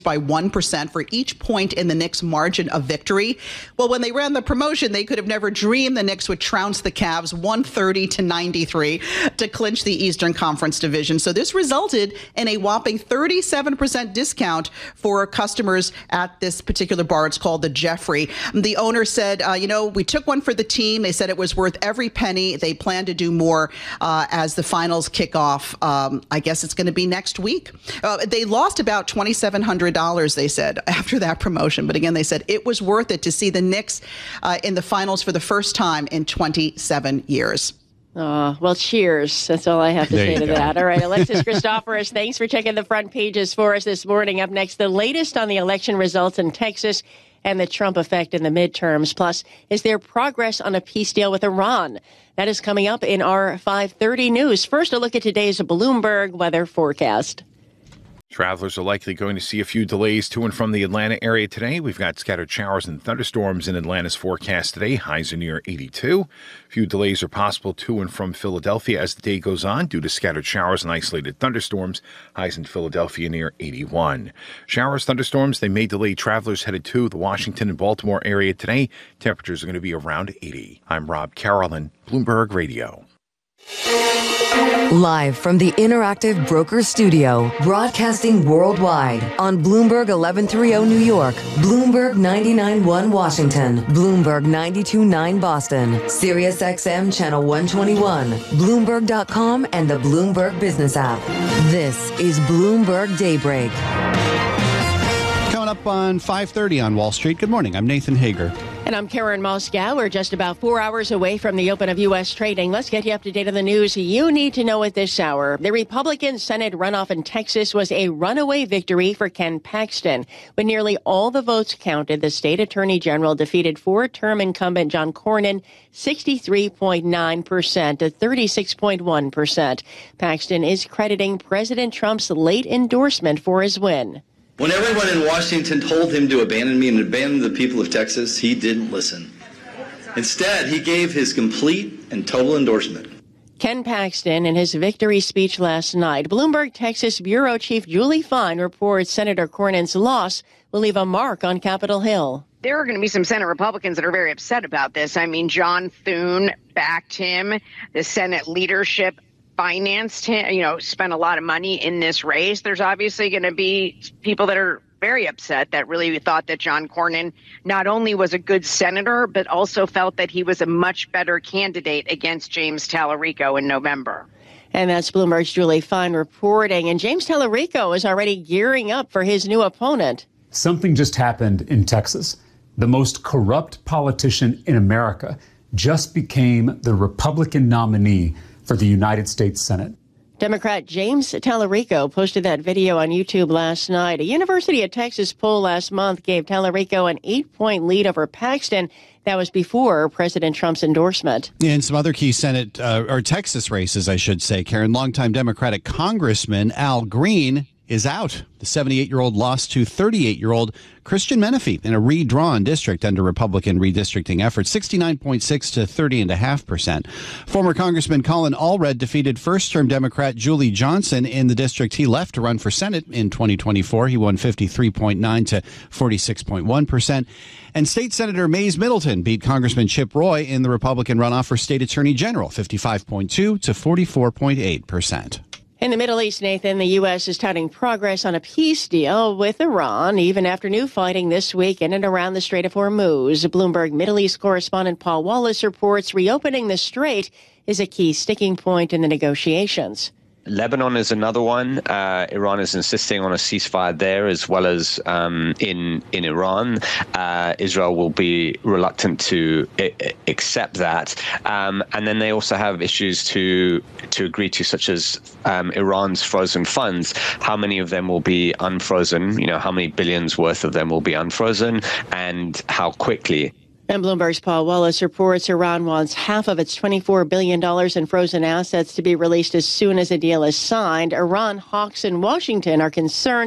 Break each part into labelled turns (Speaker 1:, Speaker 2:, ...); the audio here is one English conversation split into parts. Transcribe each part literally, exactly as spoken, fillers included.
Speaker 1: by one percent for each point in the Knicks' margin of victory. Well, when they ran the promotion, they could have never dreamed the Knicks would trounce the Cavs one thirty to ninety-three to clinch the Eastern Conference division. So this resulted in a whopping thirty-seven percent discount for customers at this particular bar. It's called the Jeffrey. The owner said, uh, you know, we took one for the team. They said it was worth every penny. They plan to do more uh, as the finals kick off. Um, I guess it's going to be next week. Uh, they lost about twenty-seven hundred dollars, they said, after that promotion. But again, they said it was worth it to see the Knicks uh, in the finals for the first time in twenty-seven years.
Speaker 2: Oh, well, cheers. That's all I have to
Speaker 3: There
Speaker 2: say to
Speaker 3: go.
Speaker 2: that. All right, Alexis Christoforous, thanks for checking the front pages for us this morning. Up next, the latest on the election results in Texas and the Trump effect in the midterms. Plus, is there progress on a peace deal with Iran? That is coming up in our five thirty news. First, a look at today's Bloomberg weather forecast.
Speaker 3: Travelers are likely going to see a few delays to and from the Atlanta area today. We've got scattered showers and thunderstorms in Atlanta's forecast today. Highs are near eighty-two. A few delays are possible to and from Philadelphia as the day goes on due to scattered showers and isolated thunderstorms. Highs in Philadelphia near eighty-one. Showers, thunderstorms, they may delay travelers headed to the Washington and Baltimore area today. Temperatures are going to be around eighty. I'm Rob Carolyn, Bloomberg Radio.
Speaker 4: Live from the Interactive Broker Studio, broadcasting worldwide on Bloomberg eleven thirty New York, Bloomberg ninety-nine point one Washington, Bloomberg ninety-two point nine Boston, Sirius X M Channel one twenty-one, Bloomberg dot com, and the Bloomberg Business app. This is Bloomberg Daybreak.
Speaker 5: Coming up on five thirty on Wall Street. Good morning. I'm Nathan Hager.
Speaker 2: And I'm Karen Moscow. We're just about four hours away from the open of U S trading. Let's get you up to date on the news you need to know at this hour. The Republican Senate runoff in Texas was a runaway victory for Ken Paxton. When nearly all the votes counted, the state attorney general defeated four-term incumbent John Cornyn sixty-three point nine percent to thirty-six point one percent. Paxton is crediting President Trump's late endorsement for his win.
Speaker 6: When everyone in Washington told him to abandon me and abandon the people of Texas, he didn't listen. Instead, he gave his complete and total endorsement.
Speaker 2: Ken Paxton in his victory speech last night. Bloomberg Texas Bureau Chief Julie Fine reports Senator Cornyn's loss will leave a mark on Capitol Hill.
Speaker 7: There are going to be some Senate Republicans that are very upset about this. I mean, John Thune backed him. The Senate leadership financed him, you know, spent a lot of money in this race. There's obviously going to be people that are very upset that really thought that John Cornyn not only was a good senator, but also felt that he was a much better candidate against James Tallarico in November.
Speaker 2: And that's Bloomberg's Julie Fine reporting. And James Tallarico is already gearing up for his new opponent.
Speaker 8: Something just happened in Texas. The most corrupt politician in America just became the Republican nominee for the United States Senate.
Speaker 2: Democrat James Tallarico posted that video on YouTube last night. A University of Texas poll last month gave Tallarico an eight-point lead over Paxton. That was before President Trump's endorsement.
Speaker 5: In some other key Senate, uh, or Texas races, I should say, Karen, longtime Democratic Congressman Al Green is out. The seventy-eight-year-old lost to thirty-eight-year-old Christian Menefee in a redrawn district under Republican redistricting efforts, sixty-nine point six to thirty point five percent. Former Congressman Colin Allred defeated first-term Democrat Julie Johnson in the district he left to run for Senate in twenty twenty-four. He won fifty-three point nine to forty-six point one percent. And State Senator Mays Middleton beat Congressman Chip Roy in the Republican runoff for State Attorney General, fifty-five point two to forty-four point eight percent.
Speaker 2: In the Middle East, Nathan, the U S is touting progress on a peace deal with Iran, even after new fighting this week in and around the Strait of Hormuz. Bloomberg Middle East correspondent Paul Wallace reports reopening the strait is a key sticking point in the negotiations.
Speaker 9: Lebanon is another one. Uh, Iran is insisting on a ceasefire there, as well as um, in in Iran. Uh, Israel will be reluctant to I- accept that. Um, and then they also have issues to to agree to, such as um, Iran's frozen funds. How many of them will be unfrozen? You know, how many billions worth of them will be unfrozen, and how quickly?
Speaker 2: And Bloomberg's Paul Wallace reports Iran wants half of its twenty-four billion dollars in frozen assets to be released as soon as a deal is signed. Iran hawks in Washington are concerned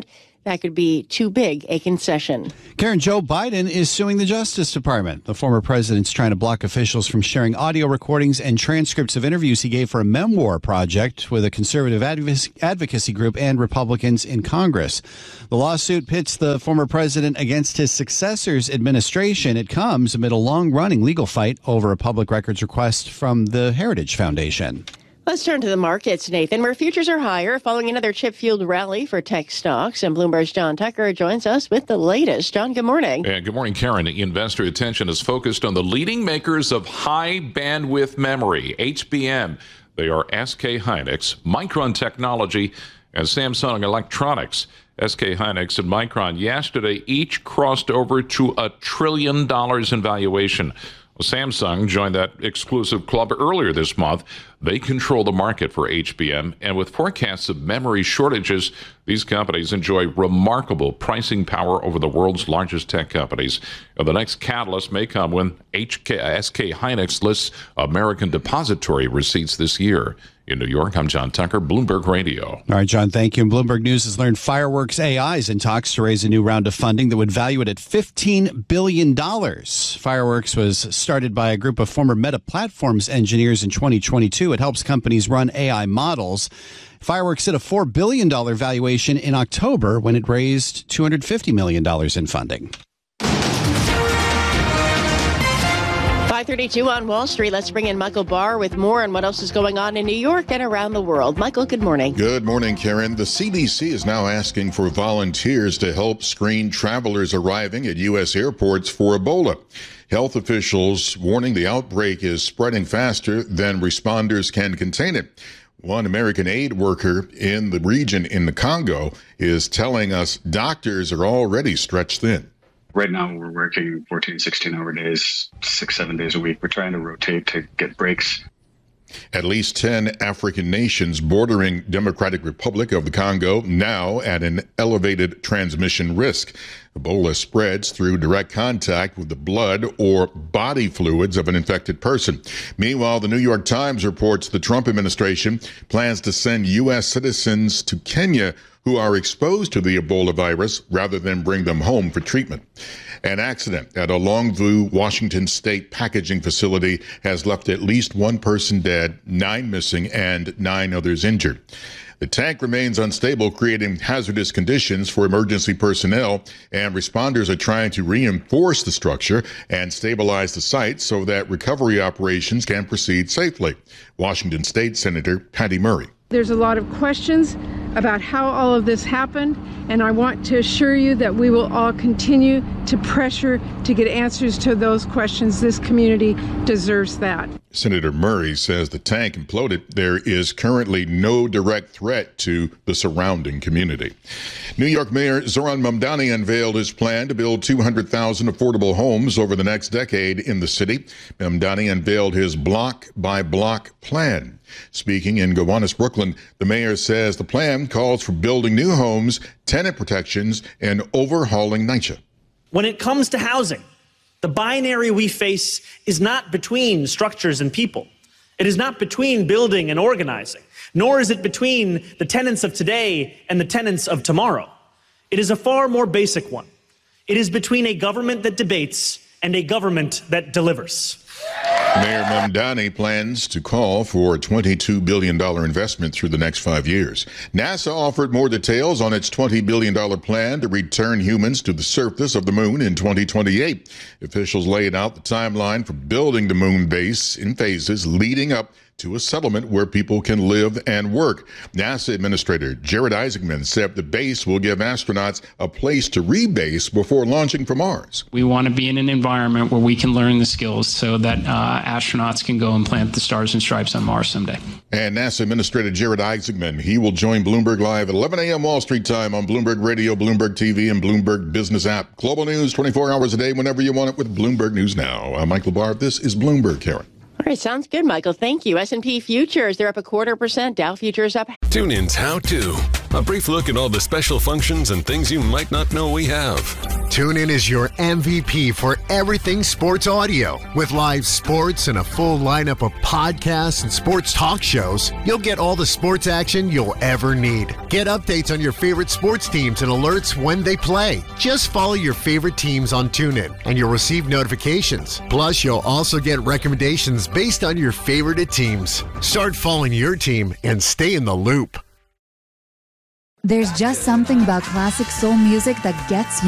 Speaker 2: that could be too big a concession.
Speaker 5: Karen, Joe Biden is suing the Justice Department. The former president's trying to block officials from sharing audio recordings and transcripts of interviews he gave for a memoir project with a conservative advocacy group and Republicans in Congress. The lawsuit pits the former president against his successor's administration. It comes amid a long-running legal fight over a public records request from the Heritage Foundation.
Speaker 2: Let's turn to the markets, Nathan, where futures are higher following another chip-fueled rally for tech stocks. And Bloomberg's John Tucker joins us with the latest. John, good morning.
Speaker 10: And good morning, Karen. Investor attention is focused on the leading makers of high-bandwidth memory, H B M. They are S K Hynix, Micron Technology, and Samsung Electronics. S K Hynix and Micron yesterday each crossed over to a trillion dollars in valuation. Samsung joined that exclusive club earlier this month. They control the market for H B M, and with forecasts of memory shortages, these companies enjoy remarkable pricing power over the world's largest tech companies. And the next catalyst may come when H K, S K Hynix lists American depository receipts this year. In New York, I'm John Tucker, Bloomberg Radio.
Speaker 5: All right, John, thank you. And Bloomberg News has learned Fireworks A I is in talks to raise a new round of funding that would value it at fifteen billion dollars. Fireworks was started by a group of former Meta Platforms engineers in twenty twenty-two. It helps companies run A I models. Fireworks hit a four billion dollars valuation in October when it raised two hundred fifty million dollars in funding.
Speaker 2: five thirty-two on Wall Street. Let's bring in Michael Barr with more on what else is going on in New York and around the world. Michael, good morning.
Speaker 11: Good morning, Karen. The C D C is now asking for volunteers to help screen travelers arriving at U S airports for Ebola. Health officials warning the outbreak is spreading faster than responders can contain it. One American aid worker in the region in the Congo is telling us doctors are already stretched thin.
Speaker 12: Right now, we're working fourteen, sixteen-hour days, six, seven days a week. We're trying to rotate to get breaks.
Speaker 11: At least ten African nations bordering Democratic Republic of the Congo now at an elevated transmission risk. Ebola spreads through direct contact with the blood or body fluids of an infected person. Meanwhile, the New York Times reports the Trump administration plans to send U S citizens to Kenya who are exposed to the Ebola virus rather than bring them home for treatment. An accident at a Longview, Washington state packaging facility has left at least one person dead, nine missing, and nine others injured. The tank remains unstable, creating hazardous conditions for emergency personnel, and responders are trying to reinforce the structure and stabilize the site so that recovery operations can proceed safely. Washington State Senator Patty Murray.
Speaker 13: There's a lot of questions about how all of this happened, and I want to assure you that we will all continue to pressure to get answers to those questions. This community deserves that.
Speaker 11: Senator Murray says the tank imploded. There is currently no direct threat to the surrounding community. New York Mayor Zoran Mamdani unveiled his plan to build two hundred thousand affordable homes over the next decade in the city. Mamdani unveiled his block-by-block plan. Speaking in Gowanus, Brooklyn, the mayor says the plan calls for building new homes, tenant protections, and overhauling NYCHA.
Speaker 14: When it comes to housing, the binary we face is not between structures and people. It is not between building and organizing, nor is it between the tenants of today and the tenants of tomorrow. It is a far more basic one. It is between a government that debates and a government that delivers.
Speaker 11: Mayor Mamdani plans to call for a twenty-two billion dollars investment through the next five years. NASA offered more details on its twenty billion dollars plan to return humans to the surface of the moon in twenty twenty-eight. Officials laid out the timeline for building the moon base in phases leading up to a settlement where people can live and work. NASA Administrator Jared Isaacman said the base will give astronauts a place to rebase before launching for Mars.
Speaker 15: We want to be in an environment where we can learn the skills so that uh, astronauts can go and plant the stars and stripes on Mars someday.
Speaker 11: And NASA Administrator Jared Isaacman, he will join Bloomberg Live at eleven a.m. Wall Street time on Bloomberg Radio, Bloomberg T V, and Bloomberg Business app. Global news twenty-four hours a day whenever you want it with Bloomberg News Now. I'm Michael Barr. This is Bloomberg, Karen.
Speaker 2: All right, sounds good, Michael. Thank you. S and P futures, they're up a quarter percent. Dow futures up.
Speaker 16: Tune in's How To. A brief look at all the special functions and things you might not know we have. TuneIn is your M V P for everything sports audio. With live sports and a full lineup of podcasts and sports talk shows, you'll get all the sports action you'll ever need. Get updates on your favorite sports teams and alerts when they play. Just follow your favorite teams on TuneIn, and you'll receive notifications. Plus, you'll also get recommendations based on your favorite teams. Start following your team and stay in the loop.
Speaker 17: There's just something about classic soul music that gets you.